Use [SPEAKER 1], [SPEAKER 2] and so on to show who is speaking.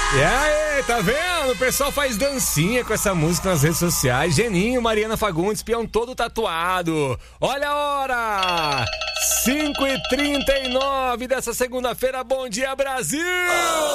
[SPEAKER 1] E aí, tá vendo? O pessoal faz dancinha com essa música nas redes sociais. Geninho, Mariana Fagundes, peão todo tatuado. Olha a hora! 5h39 dessa segunda-feira. Bom dia, Brasil!